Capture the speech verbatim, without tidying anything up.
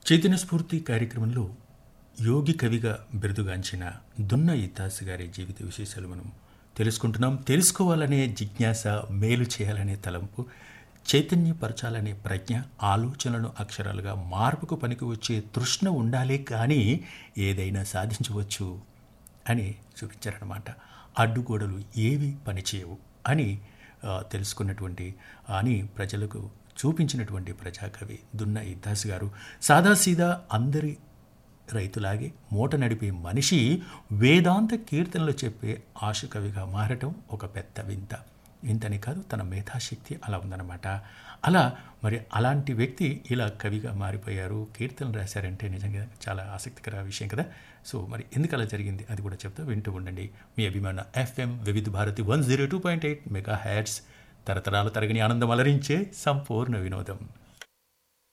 చైతన్య స్ఫూర్తి కార్యక్రమంలో యోగి కవిగా బిరుదుగాంచిన దున్న ఇత్తాసు గారి జీవిత విశేషాలు మనం తెలుసుకుంటున్నాం. తెలుసుకోవాలనే జిజ్ఞాస, మేలు చేయాలనే తలంపు, చైతన్యపరచాలనే ప్రజ్ఞ, ఆలోచనలను అక్షరాలుగా మార్పుకు పనికి వచ్చే తృష్ణ ఉండాలే కానీ ఏదైనా సాధించవచ్చు అని చూపించారన్నమాట. అడ్డుగోడలు ఏవి పనిచేయవు అని ఆ, తెలుసుకున్నటువంటి అని ప్రజలకు చూపించినటువంటి ప్రజాకవి దున్న ఇత్తాసు గారు. సాదాసీదా అందరి రైతులాగే మూట నడిపే మనిషి వేదాంత కీర్తనలు చెప్పే ఆశుకవిగా మారటం ఒక పెద్ద వింత. వింతని కాదు, తన మేధాశక్తి అలా ఉందన్నమాట. అలా మరి అలాంటి వ్యక్తి ఇలా కవిగా మారిపోయారు, కీర్తనలు రాశారంటే నిజంగా చాలా ఆసక్తికర విషయం కదా. సో మరి ఎందుకు అలా జరిగింది అది కూడా చెప్తా, వింటూ ఉండండి. మీ అభిమాన ఎఫ్ఎం వివిధ Bharati one zero two point eight mega hats, తరతరాల తరగని ఆనందం అలరించే సంపూర్ణ వినోదం.